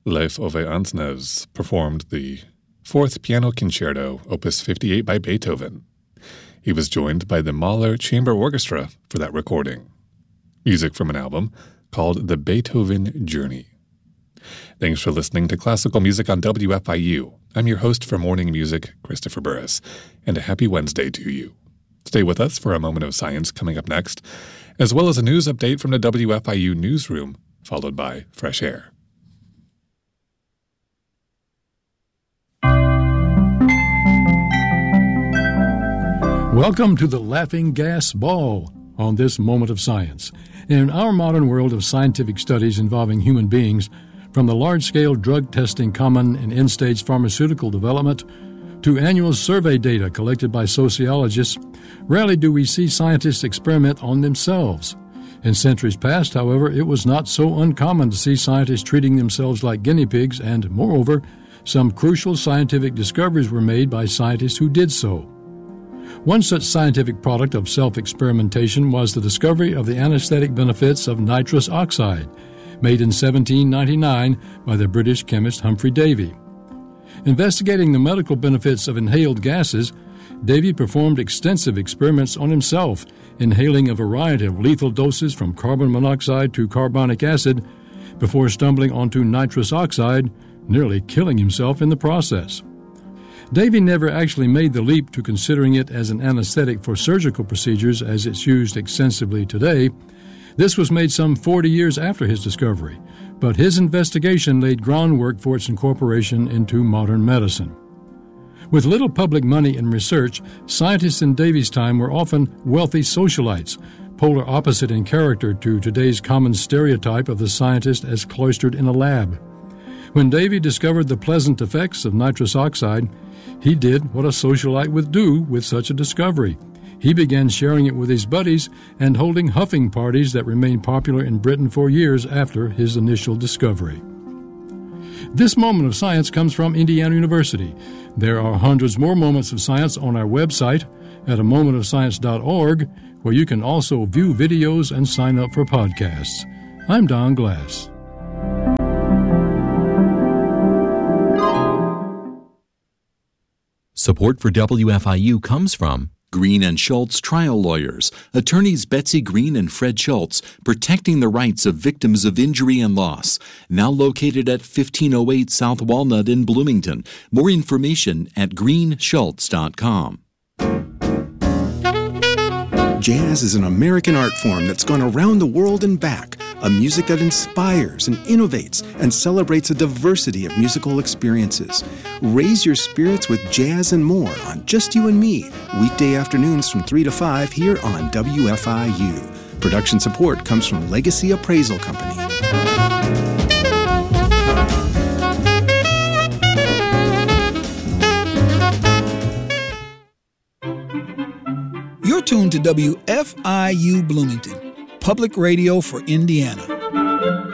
Leif Ove Ansnes performed the Fourth Piano Concerto, Opus 58 by Beethoven. He was joined by the Mahler Chamber Orchestra for that recording. Music from an album called The Beethoven Journey. Thanks for listening to Classical Music on WFIU. I'm your host for Morning Music, Christopher Burris, and a happy Wednesday to you. Stay with us for a moment of science coming up next, as well as a news update from the WFIU newsroom, followed by Fresh Air. Welcome to the Laughing Gas Ball on this moment of science. In our modern world of scientific studies involving human beings, from the large-scale drug testing common in end-stage pharmaceutical development to annual survey data collected by sociologists, rarely do we see scientists experiment on themselves. In centuries past, however, it was not so uncommon to see scientists treating themselves like guinea pigs, and, moreover, some crucial scientific discoveries were made by scientists who did so. One such scientific product of self-experimentation was the discovery of the anesthetic benefits of nitrous oxide, made in 1799 by the British chemist Humphrey Davy. Investigating the medical benefits of inhaled gases, Davy performed extensive experiments on himself, inhaling a variety of lethal doses from carbon monoxide to carbonic acid before stumbling onto nitrous oxide, nearly killing himself in the process. Davy never actually made the leap to considering it as an anesthetic for surgical procedures as it's used extensively today. This was made some 40 years after his discovery, but his investigation laid groundwork for its incorporation into modern medicine. With little public money and research, scientists in Davy's time were often wealthy socialites, polar opposite in character to today's common stereotype of the scientist as cloistered in a lab. When Davy discovered the pleasant effects of nitrous oxide, he did what a socialite would do with such a discovery. He began sharing it with his buddies and holding huffing parties that remained popular in Britain for years after his initial discovery. This moment of science comes from Indiana University. There are hundreds more moments of science on our website at amomentofscience.org, where you can also view videos and sign up for podcasts. I'm Don Glass. Support for WFIU comes from Green & Schultz Trial Lawyers, attorneys Betsy Green and Fred Schultz, protecting the rights of victims of injury and loss. Now located at 1508 South Walnut in Bloomington. More information at greenschultz.com. Jazz is an American art form that's gone around the world and back. A music that inspires and innovates and celebrates a diversity of musical experiences. Raise your spirits with jazz and more on Just You and Me, weekday afternoons from 3 to 5 here on WFIU. Production support comes from Legacy Appraisal Company. You're tuned to WFIU Bloomington, public radio for Indiana.